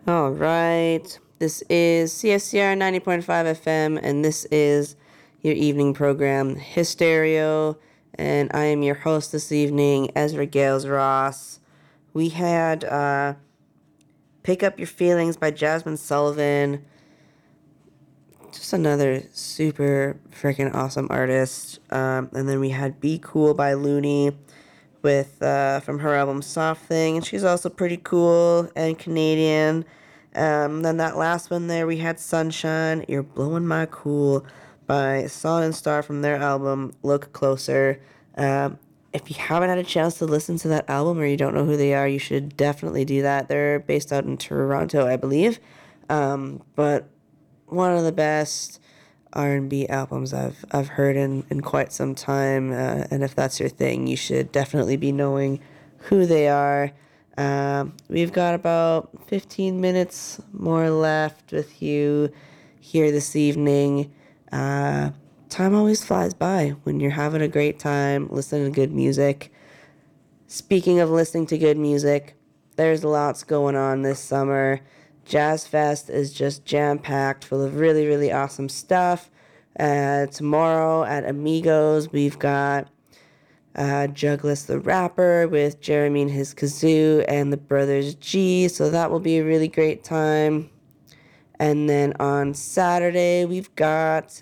All right. This is CSCR 90.5 FM, and this is your evening program, Hysterio. And I am your host this evening, Ezra Gales Ross. We had Pick Up Your Feelings by Jasmine Sullivan. Just another super freaking awesome artist. And then we had Be Cool by Looney with from her album Soft Thing, and she's also pretty cool and Canadian. Then that last one there, we had Sunshine, You're Blowing My Cool by Son and Star from their album Look Closer. If you haven't had a chance to listen to that album or you don't know who they are, you should definitely do that. They're based out in Toronto, I believe. But one of the best R&B albums I've heard in quite some time, and if that's your thing, you should definitely be knowing who they are. We've got about 15 minutes more left with you here this evening. Time always flies by when you're having a great time listening to good music. Speaking of listening to good music, there's lots going on this summer. Jazz Fest is just jam-packed full of really, really awesome stuff. Tomorrow at Amigos, we've got Jugless the Rapper with Jeremy and his kazoo and the Brothers G, so that will be a really great time. And then on Saturday, we've got,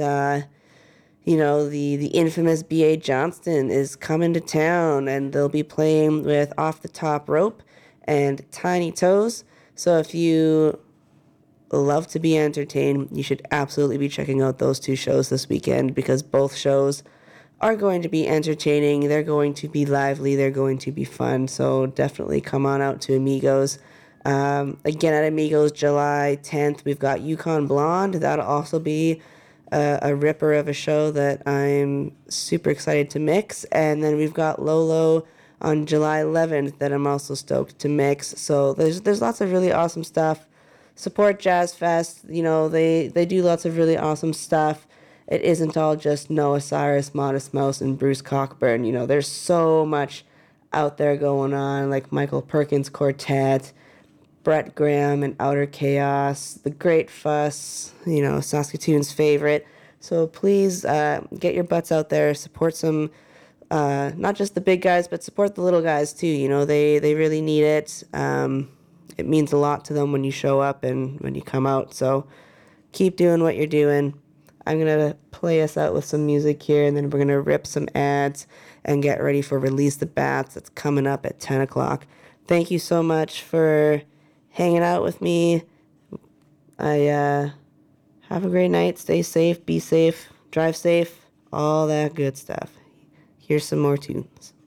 the infamous B.A. Johnston is coming to town, and they'll be playing with Off the Top Rope and Tiny Toes. So if you love to be entertained, you should absolutely be checking out those two shows this weekend because both shows are going to be entertaining. They're going to be lively. They're going to be fun. So definitely come on out to Amigos. Again, at Amigos, July 10th, we've got Yukon Blonde. That'll also be a ripper of a show that I'm super excited to mix. And then we've got Lolo on July 11th that I'm also stoked to mix. So there's lots of really awesome stuff. Support Jazz Fest. They do lots of really awesome stuff. It isn't all just Noah Cyrus, Modest Mouse, and Bruce Cockburn. There's so much out there going on, like Michael Perkins Quartet, Brett Graham and Outer Chaos, The Great Fuss, Saskatoon's favorite. So please get your butts out there, support some, not just the big guys, but support the little guys too. They really need it. It means a lot to them when you show up and when you come out. So keep doing what you're doing. I'm going to play us out with some music here, and then we're going to rip some ads and get ready for Release the Bats. That's coming up at 10 o'clock. Thank you so much for hanging out with me. Have a great night. Stay safe, be safe, drive safe, all that good stuff. Here's some more tunes.